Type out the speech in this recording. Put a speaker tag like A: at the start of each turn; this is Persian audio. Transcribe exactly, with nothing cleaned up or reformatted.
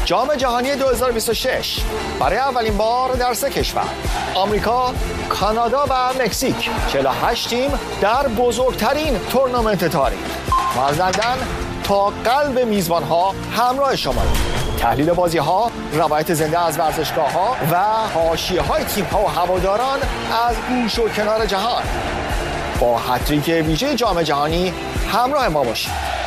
A: جام جهانی دو هزار و بیست و شش برای اولین بار در سه کشور آمریکا، کانادا و مکزیک چهل و هشت تیم در بزرگترین تورنمنت تاریخ و از لندن تا قلب میزبان‌ها همراه شما. تحلیل بازی‌ها، روایت زنده از ورزشگاه‌ها و حاشیه‌های تیم‌ها و هواداران از گوش و کنار جهان. با هتریک ویژه جام جهانی همراه ما باشید.